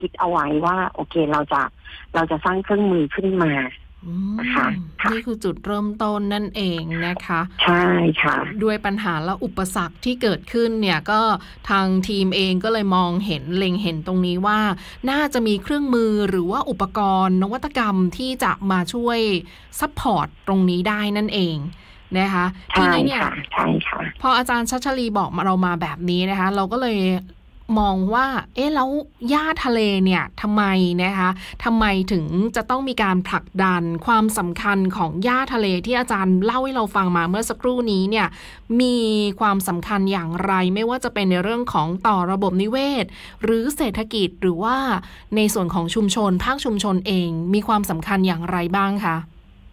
คิดเอาไว้ว่าโอเคเราจะสร้างเครื่องมือขึ้นมานะคะนี่คือจุดเริ่มต้นนั่นเองนะคะใช่ค่ะด้วยปัญหาและอุปสรรคที่เกิดขึ้นเนี่ยก็ทางทีมเองก็เลยมองเห็นเล็งเห็นตรงนี้ว่าน่าจะมีเครื่องมือหรือว่าอุปกรณ์นวัตกรรมที่จะมาช่วยซัพพอร์ตตรงนี้ได้นั่นเองนะคะทีนี้เนี่ยพออาจารย์ชัชลีบอกเรามาแบบนี้นะคะเราก็เลยมองว่าแล้วหญ้าทะเลเนี่ยทำไมนะคะทำไมถึงจะต้องมีการผลักดันความสำคัญของหญ้าทะเลที่อาจารย์เล่าให้เราฟังมาเมื่อสักครู่นี้เนี่ยมีความสำคัญอย่างไรไม่ว่าจะเป็นในเรื่องของต่อระบบนิเวศหรือเศรษฐกิจหรือว่าในส่วนของชุมชนภาคชุมชนเองมีความสำคัญอย่างไรบ้างคะ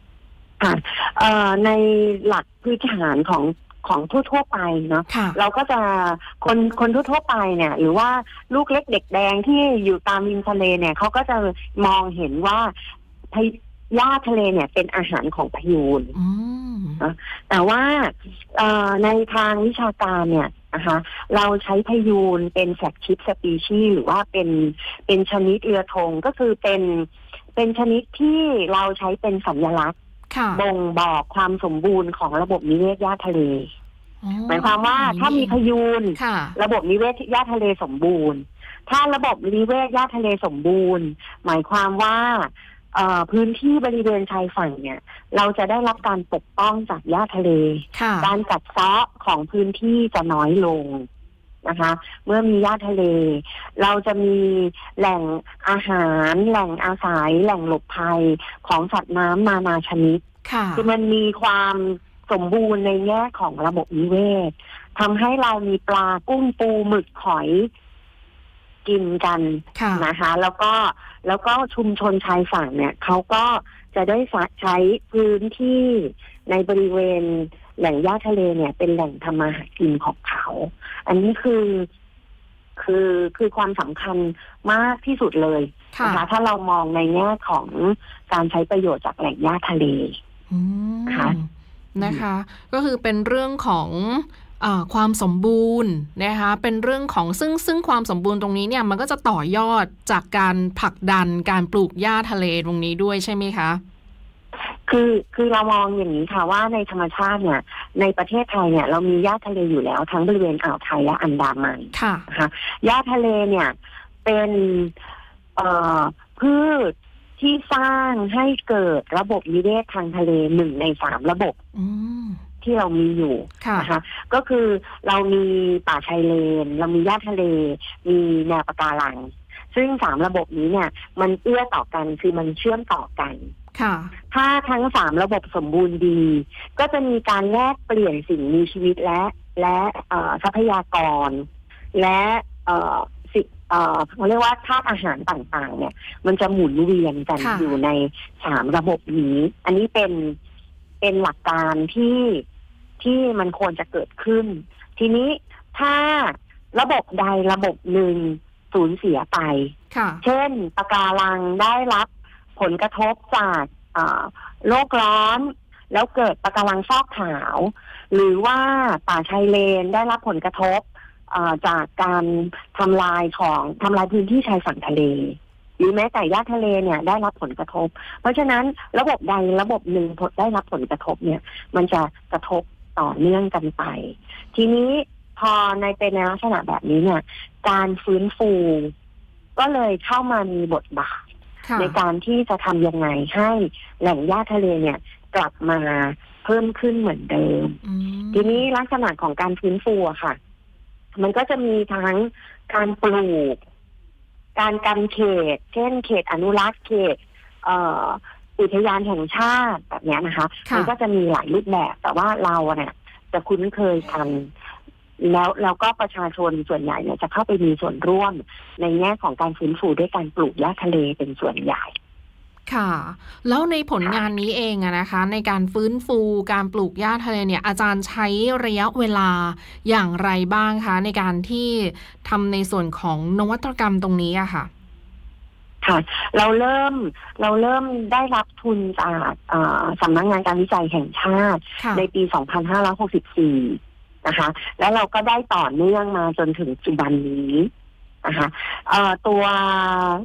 ในหลักพื้นฐานของทั่วไปเนาะเราก็จะคนทั่วไปเนี่ยหรือว่าลูกเล็กเด็กแดงที่อยู่ตามริมทะเลเนี่ยเขาก็จะมองเห็นว่าหญ้าทะเลเนี่ยเป็นอาหารของพยูนแต่ว่าในทางวิชาการเนี่ยนะคะเราใช้พยูนเป็นแฟลกชิพสปีชีส์หรือว่าเป็นชนิดเรือธงก็คือเป็นชนิดที่เราใช้เป็นสัญลักษณ์บ่งบอกความสมบูรณ์ของระบบนิเวศหญ้าทะเลหมายความว่าถ้ามีพยูนระบบนิเวศหญ้าทะเลสมบูรณ์ถ้าระบบนิเวศหญ้าทะเลสมบูรณ์หมายความว่าพื้นที่บริเวณชายฝั่งเนี่ยเราจะได้รับการปกป้องจากหญ้าทะเลการกัดเซาะของพื้นที่จะน้อยลงนะคะเมื่อมีหญ้าทะเลเราจะมีแหล่งอาหารแหล่งอาศัยแหล่งหลบภัยของสัตว์น้ำนานาชนิดคือมันมีความสมบูรณ์ในแง่ของระบบนิเวศทำให้เรามีปลากุ้งปูหมึกหอยกินกันนะคะแล้วก็ชุมชนชายฝั่งเนี่ยเขาก็จะได้ใช้พื้นที่ในบริเวณแหล่งหญ้าทะเลเนี่ยเป็นแหล่งทำมาหากินของเขาอันนี้คือความสำคัญมากที่สุดเลยนะคะถ้าเรามองในแง่ของการใช้ประโยชน์จากแหล่งหญ้าทะเลนะคะก็คือเป็นเรื่องของความสมบูรณ์นะคะเป็นเรื่องของซึ่งความสมบูรณ์ตรงนี้เนี่ยมันก็จะต่อยอดจากการผลักดันการปลูกหญ้าทะเลตรงนี้ด้วยใช่ไหมคะคือเรามองอย่างนี้ค่ะว่าในธรรมชาติเนี่ยในประเทศไทยเนี่ยเรามีหญ้าทะเลอยู่แล้วทั้งบริเวณอ่าวไทยและอันดามันนะคะหญ้าทะเลเนี่ยเป็นพืชที่สร้างให้เกิดระบบนิเวศทางทะเล1 ใน 3ระบบที่เรามีอยู่นะคะก็คือเรามีป่าชายเลนเรามีหญ้าทะเลมีแนวปะการังซึ่ง3ระบบนี้เนี่ยมันเอื้อต่อกันคือมันเชื่อมต่อกันถ้าทั้ง3ระบบสมบูรณ์ดีก็จะมีการแลกเปลี่ยนสิ่งมีชีวิตและทรัพยากรและเขาเรียกว่าธาตุอาหารต่างๆเนี่ยมันจะหมุนเวียนกันอยู่ใน3ระบบนี้อันนี้เป็นหลักการที่มันควรจะเกิดขึ้นทีนี้ถ้าระบบใดระบบหนึ่งสูญเสียไปเช่นปะการังได้รับผลกระทบจากโลกร้อนแล้วเกิดปะการังฟอกขาวหรือว่าป่าชายเลนได้รับผลกระทบจากการทำลายพื้นที่ชายฝั่งทะเลหรือแม้แต่หญ้าทะเลเนี่ยได้รับผลกระทบเพราะฉะนั้นระบบใดระบบหนึ่งได้รับผลกระทบเนี่ยมันจะกระทบต่อเนื่องกันไปทีนี้พอเป็นในลักษณะแบบนี้เนี่ยการฟื้นฟูก็เลยเข้ามามีบทบาทในการที่จะทำยังไงให้แหล่งหญ้าทะเลเนี่ยกลับมาเพิ่มขึ้นเหมือนเดิมทีนี้ลักษณะของการฟื้นฟูอะค่ะมันก็จะมีทั้งการปลูกการกันเขตเช่นเขตอนุรักษ์เขตอุทยานแห่งชาติแบบนี้นะคะมันก็จะมีหลายรูปแบบแต่ว่าเราเนี่ยจะคุ้นเคยกันแล้วก็ประชาชนส่วนใหญ่เนี่ยจะเข้าไปมีส่วนร่วมในแง่ของการฟื้นฟูด้วยการปลูกหญ้าทะเลเป็นส่วนใหญ่ค่ะแล้วในผลงานนี้เองนะคะในการฟื้นฟูการปลูกหญ้าทะเลเนี่ยอาจารย์ใช้ระยะเวลาอย่างไรบ้างคะในการที่ทำในส่วนของนวัตกรรมตรงนี้อะค่ะค่ะเราเริ่มได้รับทุนจากสำนักงานการวิจัยแห่งชาติในปี 2564 นะคะแล้วเราก็ได้ต่อเนื่องมาจนถึงปัจจุบันนี้นะคะตัว